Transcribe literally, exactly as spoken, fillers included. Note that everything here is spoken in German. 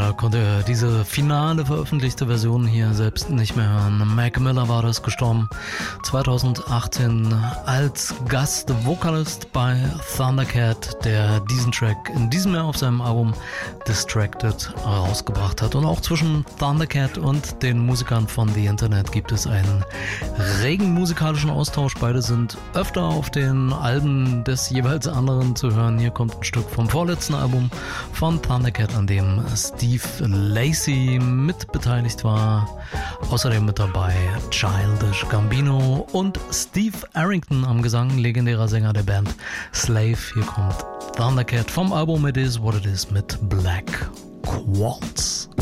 Leider konnte er diese finale veröffentlichte Version hier selbst nicht mehr hören. Mac Miller war das, gestorben zweitausendachtzehn als Gastvokalist bei Thundercat, der diesen Track in diesem Jahr auf seinem Album Distracted rausgebracht hat. Und auch zwischen Thundercat und den Musikern von The Internet gibt es einen regen musikalischen Austausch. Beide sind öfter auf den Alben des jeweils anderen zu hören. Hier kommt ein Stück vom vorletzten Album von Thundercat, an dem Steve Lacy mit beteiligt war. Außerdem mit dabei Childish Gambino und Steve Arrington am Gesang, legendärer Sänger der Band Slave. Hier kommt Thundercat vom Album It Is What It Is mit Black Quartz.